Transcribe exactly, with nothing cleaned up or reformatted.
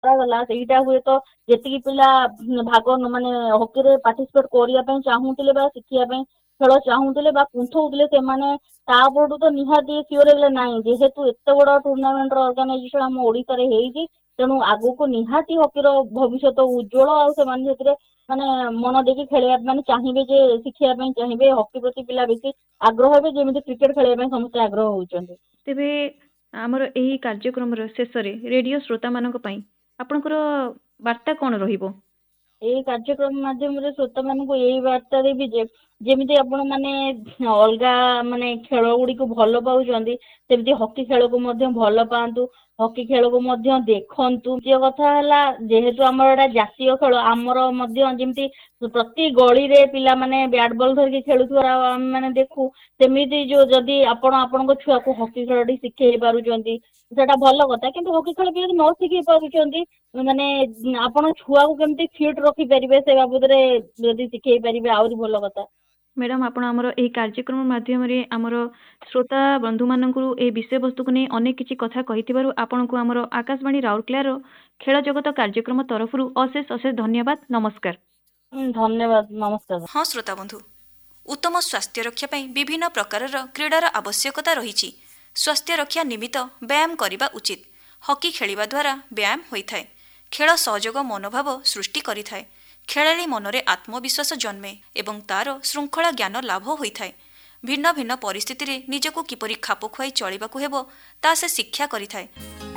କରାଗଲା ସେଇଟା ହୁଏ ତ ଯେତିକି ପିଲା ଭାଗ ମାନେ ହକିରେ ପାର୍ଟିସିପେଟ କରିବା ପାଇଁ ଚାହୁଁଥିଲେ ବା ଶିଖିବା ପାଇଁ ଖେଳ ଚାହୁଁଥିଲେ ବା କୁଣ୍ଠଉଥିଲେ ସେମାନେ ତାପରଠୁ ତ ନିହାତି ସିଓର ହେଲେ ନାହିଁ, ଯେହେତୁ ଏତେ ବଡ ଟୁର୍ଣ୍ଣାମେଣ୍ଟ ର ଅର୍ଗାନାଇଜେସନ ଆମ ଓଡିଶାରେ ହେଇଛି ତେଣୁ ଆଗକୁ ନିହାତି ହକିର ଭବିଷ୍ୟତ ଉଜ୍ଜଳ, ଆଉ ସେମାନେ ସେଥିରେ ମାନେ ମନ ଦେଇକି ଖେଳିବା ମାନେ ଚାହିଁବେ ଯେ ଶିଖିବା ପାଇଁ ଚାହିଁବେ, ହକି ପ୍ରତି ପିଲା ବେଶୀ ଆଗ୍ରହ ହେବେ ଯେମିତି କ୍ରିକେଟ ଖେଳିବା ପାଇଁ ସମସ୍ତେ ଆଗ୍ରହ ହଉଛନ୍ତି। ତେବେ ଆମର ଏହି କାର୍ଯ୍ୟକ୍ରମର ଶେଷରେ ରେଡିଓ ଶ୍ରୋତା ମାନଙ୍କ ପାଇଁ ଆପଣଙ୍କର ବାର୍ତ୍ତା କଣ ରହିବ? ଏଇ କାର୍ଯ୍ୟକ୍ରମ ମାଧ୍ୟମରେ ଶ୍ରୋତା ମାନଙ୍କୁ ଏଇ ବାର୍ତ୍ତା ଦେବି ଯେ ଯେମିତି ଆପଣ ମାନେ ଅଲଗା ମାନେ ଖେଳ ଗୁଡିକୁ ଭଲ ପାଉଛନ୍ତି ସେମିତି ହକି ଖେଳକୁ ମଧ୍ୟ ଭଲ ପାଆନ୍ତୁ, ହକି ଖେଳକୁ ମଧ୍ୟ ଦେଖନ୍ତୁ। ଦ୍ୱିତୀୟ କଥା ହେଲା ଯେହେତୁ ଆମର ଏଇଟା ଜାତୀୟ ଖେଳ ଆମର ମଧ୍ୟ ଯେମିତି ପ୍ରତି ଗଳିରେ ପିଲାମାନେ ବ୍ୟାଟ ବଲ ଧରିକି ଖେଳୁଥିବାର ଆମେ ମାନେ ଦେଖୁ, ସେମିତି ଯୋଉ ଯଦି ଆପଣ ଆପଣଙ୍କ ଛୁଆକୁ ହକି ଖେଳଟି ଶିଖେଇ ପାରୁଛନ୍ତି ସେଟା ଭଲ କଥା, କିନ୍ତୁ ହକି ଖେଳ ବି ଯଦି ନ ଶିଖେଇ ପାରୁଛନ୍ତି ମାନେ ଆପଣ ଛୁଆକୁ କେମିତି ଫିଟ ରଖିପାରିବେ ସେ ବାବଦରେ ଯଦି ଶିଖେଇ ପାରିବେ ଆହୁରି ଭଲ କଥା। ମ୍ୟାଡ଼ାମ ଆପଣ ଆମର ଏହି କାର୍ଯ୍ୟକ୍ରମ ମାଧ୍ୟମରେ ଆମର ଶ୍ରୋତା ବନ୍ଧୁମାନଙ୍କୁ ଏହି ବିଷୟବସ୍ତୁକୁ ନେଇ ଅନେକ କିଛି କଥା କହିଥିବାରୁ ଆପଣଙ୍କୁ ଆମର ଆକାଶବାଣୀ ରାଉରକେଲାର ଖେଳ ଜଗତ କାର୍ଯ୍ୟକ୍ରମ ତରଫରୁ ଅଶେଷ ଅଶେଷ ଧନ୍ୟବାଦ। ନମସ୍କାର। ଧନ୍ୟବାଦ, ନମସ୍କାର। ହଁ ଶ୍ରୋତା ବନ୍ଧୁ, ଉତ୍ତମ ସ୍ୱାସ୍ଥ୍ୟ ରକ୍ଷା ପାଇଁ ବିଭିନ୍ନ ପ୍ରକାରର କ୍ରୀଡ଼ାର ଆବଶ୍ୟକତା ରହିଛି। ସ୍ୱାସ୍ଥ୍ୟ ରକ୍ଷା ନିମିତ୍ତ ବ୍ୟାୟାମ କରିବା ଉଚିତ। ହକି ଖେଳିବା ଦ୍ୱାରା ବ୍ୟାୟାମ ହୋଇଥାଏ। ଖେଳ ସହଯୋଗ ମନୋଭାବ ସୃଷ୍ଟି କରିଥାଏ। ଖେଳାଳି ମନରେ ଆତ୍ମବିଶ୍ୱାସ ଜନ୍ମେ ଏବଂ ତାର ଶୃଙ୍ଖଳା ଜ୍ଞାନ ଲାଭ ହୋଇଥାଏ। ଭିନ୍ନ ଭିନ୍ନ ପରିସ୍ଥିତିରେ ନିଜକୁ କିପରି ଖାପ ଖୁଆଇ ଚଳିବାକୁ ହେବ ତାହା ସେ ଶିକ୍ଷା କରିଥାଏ।